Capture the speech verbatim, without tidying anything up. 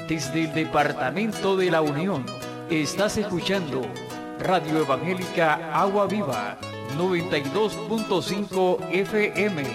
Desde el Departamento de la Unión, estás escuchando Radio Evangélica Agua Viva, noventa y dos punto cinco F M.